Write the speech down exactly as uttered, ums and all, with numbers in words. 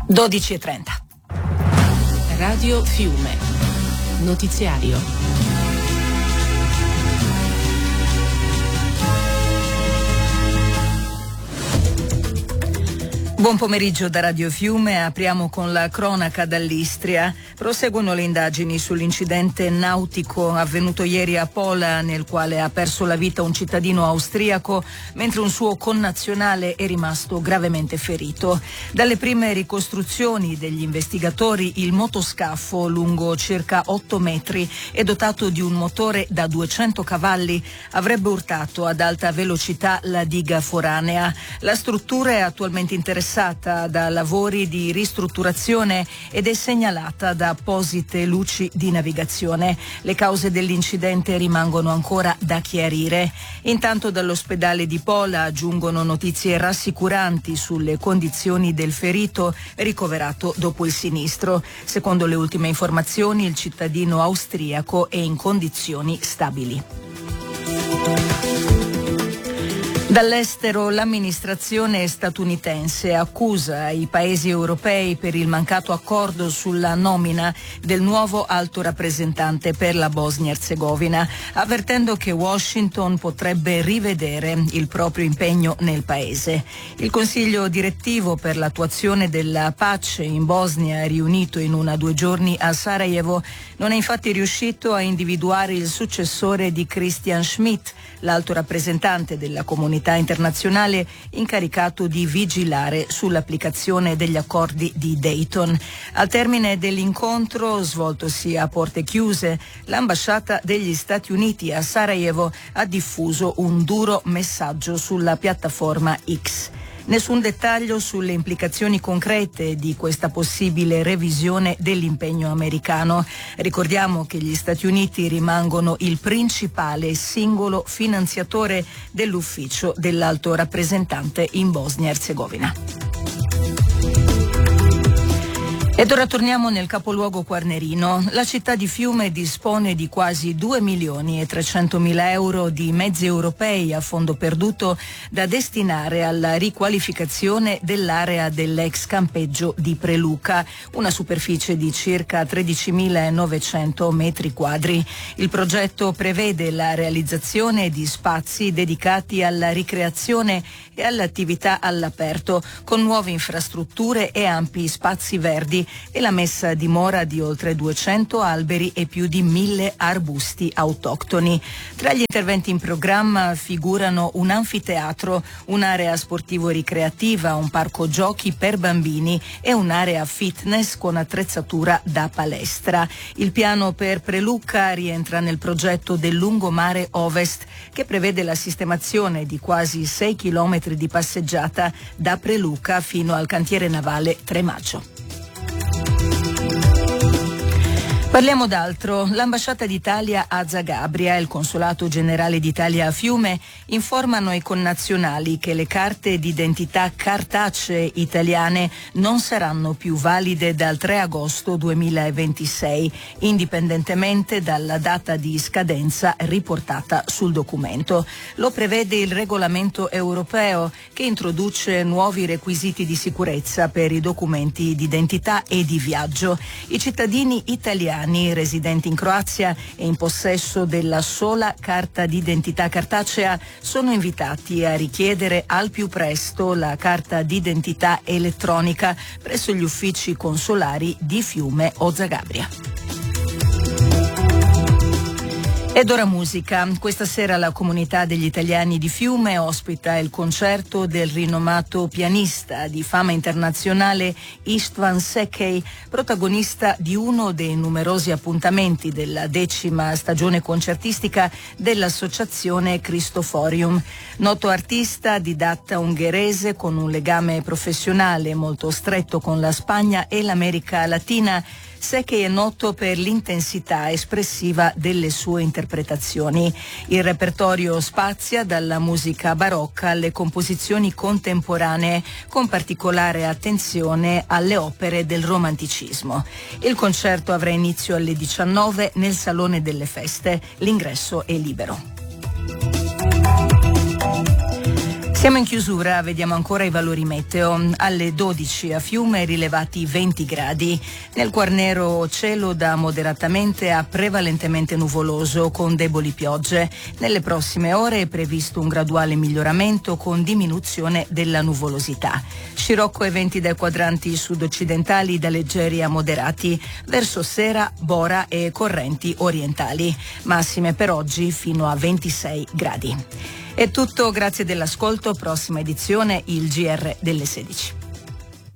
dodici e trenta. Radio Fiume. Notiziario. Buon pomeriggio da Radio Fiume, apriamo con la cronaca dall'Istria. Proseguono le indagini sull'incidente nautico avvenuto ieri a Pola, nel quale ha perso la vita un cittadino austriaco, mentre un suo connazionale è rimasto gravemente ferito. Dalle prime ricostruzioni degli investigatori, il motoscafo, lungo circa otto metri e dotato di un motore da duecento cavalli, avrebbe urtato ad alta velocità la diga foranea. La struttura è attualmente interessata da lavori di ristrutturazione ed è segnalata da apposite luci di navigazione. Le cause dell'incidente rimangono ancora da chiarire. Intanto dall'ospedale di Pola giungono notizie rassicuranti sulle condizioni del ferito ricoverato dopo il sinistro. Secondo le ultime informazioni, il cittadino austriaco è in condizioni stabili. Dall'estero l'amministrazione statunitense accusa i paesi europei per il mancato accordo sulla nomina del nuovo alto rappresentante per la Bosnia-Erzegovina, avvertendo che Washington potrebbe rivedere il proprio impegno nel paese. Il Consiglio direttivo per l'attuazione della pace in Bosnia, riunito in una due giorni a Sarajevo, non è infatti riuscito a individuare il successore di Christian Schmidt, l'alto rappresentante della comunità internazionale incaricato di vigilare sull'applicazione degli accordi di Dayton. Al termine dell'incontro, svoltosi a porte chiuse, l'ambasciata degli Stati Uniti a Sarajevo ha diffuso un duro messaggio sulla piattaforma X. Nessun dettaglio sulle implicazioni concrete di questa possibile revisione dell'impegno americano. Ricordiamo che gli Stati Uniti rimangono il principale singolo finanziatore dell'ufficio dell'alto rappresentante in Bosnia-Erzegovina. Ed ora torniamo nel capoluogo quarnerino. La città di Fiume dispone di quasi due milioni e trecentomila euro di mezzi europei a fondo perduto da destinare alla riqualificazione dell'area dell'ex campeggio di Preluca, una superficie di circa tredicimilanovecento metri quadri. Il progetto prevede la realizzazione di spazi dedicati alla ricreazione e all'attività all'aperto, con nuove infrastrutture e ampi spazi verdi, e la messa a dimora di oltre duecento alberi e più di mille arbusti autoctoni. Tra gli interventi in programma figurano un anfiteatro, un'area sportivo-ricreativa, un parco giochi per bambini e un'area fitness con attrezzatura da palestra. Il piano per Preluca rientra nel progetto del lungomare Ovest, che prevede la sistemazione di quasi sei chilometri di passeggiata da Preluca fino al cantiere navale Tre Maggio. Parliamo d'altro. L'ambasciata d'Italia a Zagabria e il consolato generale d'Italia a Fiume informano ai connazionali che le carte d'identità cartacee italiane non saranno più valide dal tre agosto duemilaventisei, indipendentemente dalla data di scadenza riportata sul documento. Lo prevede il regolamento europeo, che introduce nuovi requisiti di sicurezza per i documenti d'identità e di viaggio. I cittadini italiani residenti in Croazia e in possesso della sola carta d'identità cartacea sono invitati a richiedere al più presto la carta d'identità elettronica presso gli uffici consolari di Fiume o Zagabria. Ed ora musica. Questa sera la comunità degli italiani di Fiume ospita il concerto del rinomato pianista di fama internazionale Istvan Šekej, protagonista di uno dei numerosi appuntamenti della decima stagione concertistica dell'associazione Cristoforium. Noto artista, didatta ungherese con un legame professionale molto stretto con la Spagna e l'America Latina, Šekej è noto per l'intensità espressiva delle sue interpretazioni. Il repertorio spazia dalla musica barocca alle composizioni contemporanee, con particolare attenzione alle opere del romanticismo. Il concerto avrà inizio alle diciannove nel Salone delle Feste. L'ingresso è libero. Siamo in chiusura, vediamo ancora i valori meteo. Alle dodici a Fiume rilevati venti gradi. Nel Quarnero cielo da moderatamente a prevalentemente nuvoloso con deboli piogge. Nelle prossime ore è previsto un graduale miglioramento con diminuzione della nuvolosità. Scirocco e venti dai quadranti sud-occidentali da leggeri a moderati. Verso sera bora e correnti orientali. Massime per oggi fino a ventisei gradi. È tutto, grazie dell'ascolto. Prossima edizione il G R delle sedici.